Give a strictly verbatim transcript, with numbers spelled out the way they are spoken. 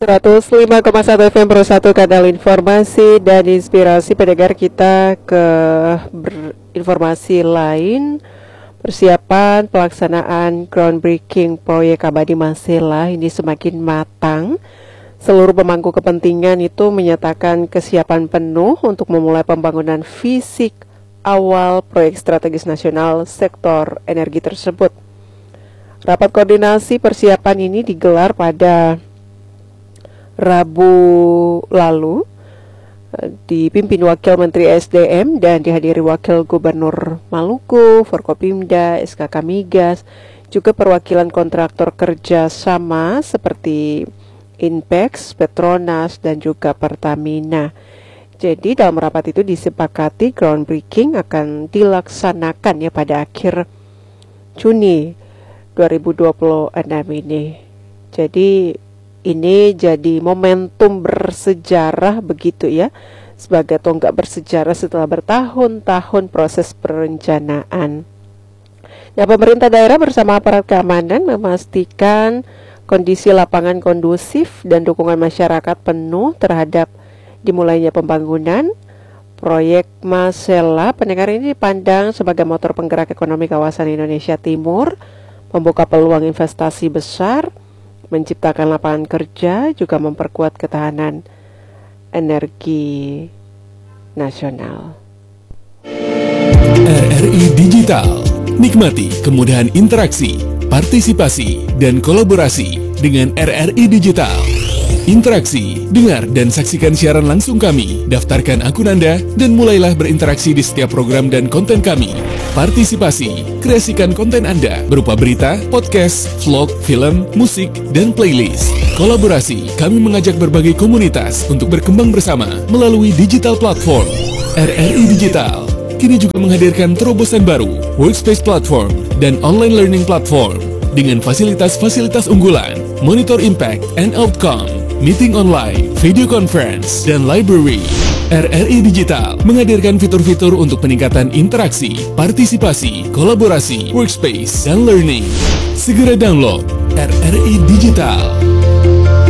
seratus lima koma satu F M Pro satu, kanal informasi dan inspirasi pendengar kita ke informasi lain. Persiapan pelaksanaan groundbreaking proyek Abadi Masela ini semakin matang. Seluruh pemangku kepentingan itu menyatakan kesiapan penuh untuk memulai pembangunan fisik awal proyek strategis nasional sektor energi tersebut. Rapat koordinasi persiapan ini digelar pada Rabu lalu, dipimpin Wakil Menteri S D M dan dihadiri Wakil Gubernur Maluku, Forkopimda, S K K Migas, juga perwakilan kontraktor kerja sama seperti Inpex, Petronas, dan juga Pertamina. Jadi dalam rapat itu disepakati groundbreaking akan dilaksanakan ya pada akhir Juni dua ribu dua puluh enam ini. Jadi ini jadi momentum bersejarah begitu ya, sebagai tonggak bersejarah setelah bertahun-tahun proses perencanaan. Nah, pemerintah daerah bersama aparat keamanan memastikan kondisi lapangan kondusif dan dukungan masyarakat penuh terhadap dimulainya pembangunan proyek Masela. Pendengar, ini dipandang sebagai motor penggerak ekonomi kawasan Indonesia Timur, membuka peluang investasi besar, menciptakan lapangan kerja, juga memperkuat ketahanan energi nasional. R R I Digital, nikmati kemudahan interaksi, partisipasi, dan kolaborasi dengan R R I Digital. Interaksi, dengar dan saksikan siaran langsung kami, daftarkan akun Anda, dan mulailah berinteraksi di setiap program dan konten kami. Partisipasi, kreasikan konten Anda berupa berita, podcast, vlog, film, musik, dan playlist. Kolaborasi, kami mengajak berbagai komunitas untuk berkembang bersama melalui digital platform. R R I Digital kini juga menghadirkan terobosan baru, workspace platform, dan online learning platform dengan fasilitas-fasilitas unggulan, monitor impact and outcome, meeting online, video conference, dan library. R R I Digital menghadirkan fitur-fitur untuk peningkatan interaksi, partisipasi, kolaborasi, workspace, dan learning. Segera download R R I Digital.